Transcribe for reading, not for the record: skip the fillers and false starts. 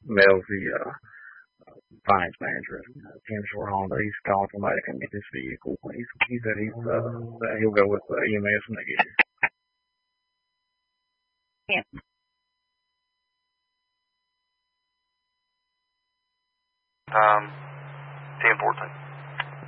Mel's the finance manager at Kenshore Honda. He's calling somebody to come get this vehicle. He said he'll go with EMS when they get here. Yeah. Time 10:14.